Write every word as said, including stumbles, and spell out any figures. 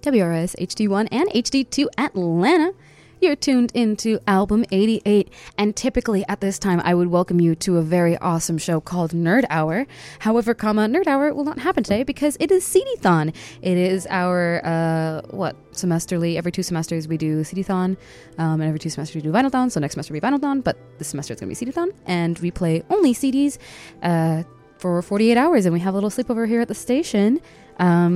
W R S H D one and H D two Atlanta. You're tuned into Album eighty-eight, and typically at this time I would welcome you to a very awesome show called Nerd Hour. However, comma, Nerd Hour will not happen today because it is C D-thon. It is our, uh, what, semesterly, every two semesters we do C D-thon, um, and every two semesters we do Vinyl-thon, so next semester will be Vinyl-thon, but this semester it's going to be C D-thon, and we play only C Ds uh, for forty-eight hours, and we have a little sleepover here at the station. Um,